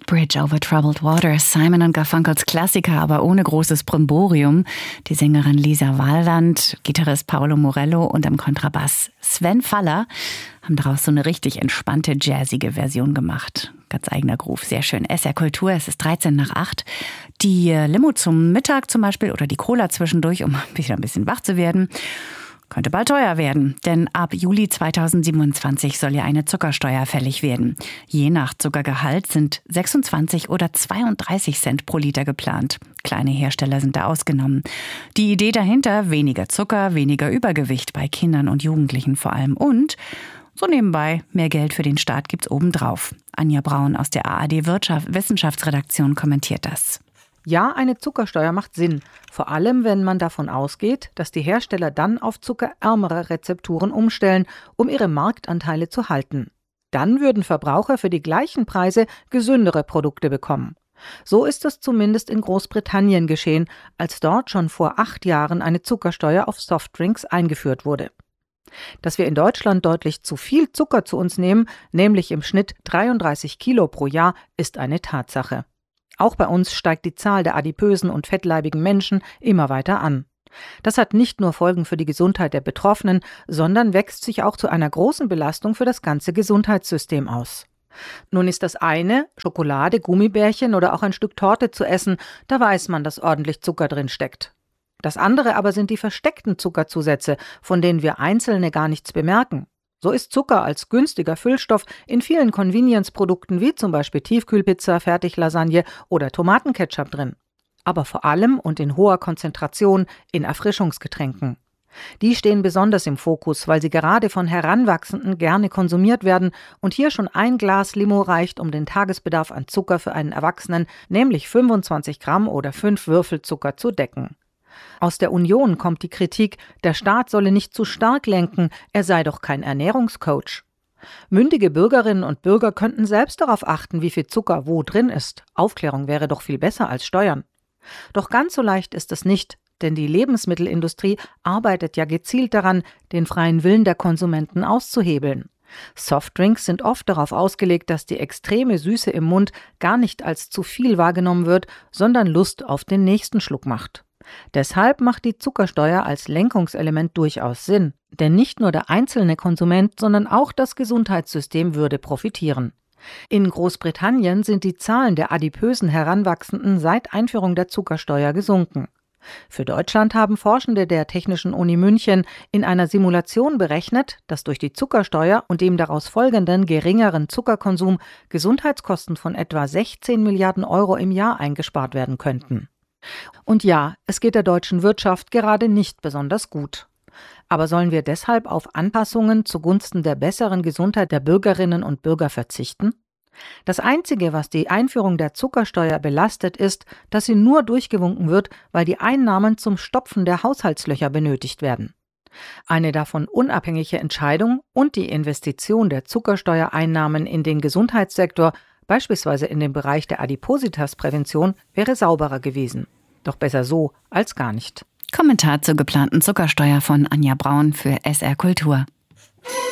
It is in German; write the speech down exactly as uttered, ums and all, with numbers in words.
Bridge over Troubled Waters, Simon und Garfunkels Klassiker, aber ohne großes Brimborium. Die Sängerin Lisa Wallland, Gitarrist Paolo Morello und am Kontrabass Sven Faller haben daraus so eine richtig entspannte, jazzige Version gemacht. Ganz eigener Groove, sehr schön. S R Kultur, es ist dreizehn nach acht. Die Limo zum Mittag zum Beispiel oder die Cola zwischendurch, um wieder ein bisschen wach zu werden, könnte bald teuer werden, denn ab Juli zweitausendsiebenundzwanzig soll ja eine Zuckersteuer fällig werden. Je nach Zuckergehalt sind sechsundzwanzig oder zweiunddreißig Cent pro Liter geplant. Kleine Hersteller sind da ausgenommen. Die Idee dahinter, weniger Zucker, weniger Übergewicht bei Kindern und Jugendlichen vor allem und so nebenbei, mehr Geld für den Staat gibt's obendrauf. Anja Braun aus der A R D Wirtschaft Wissenschaftsredaktion kommentiert das. Ja, eine Zuckersteuer macht Sinn, vor allem wenn man davon ausgeht, dass die Hersteller dann auf zuckerärmere Rezepturen umstellen, um ihre Marktanteile zu halten. Dann würden Verbraucher für die gleichen Preise gesündere Produkte bekommen. So ist es zumindest in Großbritannien geschehen, als dort schon vor acht Jahren eine Zuckersteuer auf Softdrinks eingeführt wurde. Dass wir in Deutschland deutlich zu viel Zucker zu uns nehmen, nämlich im Schnitt dreiunddreißig Kilo pro Jahr, ist eine Tatsache. Auch bei uns steigt die Zahl der adipösen und fettleibigen Menschen immer weiter an. Das hat nicht nur Folgen für die Gesundheit der Betroffenen, sondern wächst sich auch zu einer großen Belastung für das ganze Gesundheitssystem aus. Nun ist das eine, Schokolade, Gummibärchen oder auch ein Stück Torte zu essen, da weiß man, dass ordentlich Zucker drin steckt. Das andere aber sind die versteckten Zuckerzusätze, von denen wir Einzelne gar nichts bemerken. So ist Zucker als günstiger Füllstoff in vielen Convenience-Produkten wie zum Beispiel Tiefkühlpizza, Fertiglasagne oder Tomatenketchup drin. Aber vor allem und in hoher Konzentration in Erfrischungsgetränken. Die stehen besonders im Fokus, weil sie gerade von Heranwachsenden gerne konsumiert werden und hier schon ein Glas Limo reicht, um den Tagesbedarf an Zucker für einen Erwachsenen, nämlich fünfundzwanzig Gramm oder fünf Würfel Zucker zu decken. Aus der Union kommt die Kritik, der Staat solle nicht zu stark lenken, er sei doch kein Ernährungscoach. Mündige Bürgerinnen und Bürger könnten selbst darauf achten, wie viel Zucker wo drin ist. Aufklärung wäre doch viel besser als Steuern. Doch ganz so leicht ist es nicht, denn die Lebensmittelindustrie arbeitet ja gezielt daran, den freien Willen der Konsumenten auszuhebeln. Softdrinks sind oft darauf ausgelegt, dass die extreme Süße im Mund gar nicht als zu viel wahrgenommen wird, sondern Lust auf den nächsten Schluck macht. Deshalb macht die Zuckersteuer als Lenkungselement durchaus Sinn. Denn nicht nur der einzelne Konsument, sondern auch das Gesundheitssystem würde profitieren. In Großbritannien sind die Zahlen der adipösen Heranwachsenden seit Einführung der Zuckersteuer gesunken. Für Deutschland haben Forschende der Technischen Uni München in einer Simulation berechnet, dass durch die Zuckersteuer und dem daraus folgenden geringeren Zuckerkonsum Gesundheitskosten von etwa sechzehn Milliarden Euro im Jahr eingespart werden könnten. Und ja, es geht der deutschen Wirtschaft gerade nicht besonders gut. Aber sollen wir deshalb auf Anpassungen zugunsten der besseren Gesundheit der Bürgerinnen und Bürger verzichten? Das Einzige, was die Einführung der Zuckersteuer belastet, ist, dass sie nur durchgewunken wird, weil die Einnahmen zum Stopfen der Haushaltslöcher benötigt werden. Eine davon unabhängige Entscheidung und die Investition der Zuckersteuereinnahmen in den Gesundheitssektor, beispielsweise in den Bereich der Adipositasprävention, wäre sauberer gewesen. Doch besser so als gar nicht. Kommentar zur geplanten Zuckersteuer von Anja Braun für S R Kultur.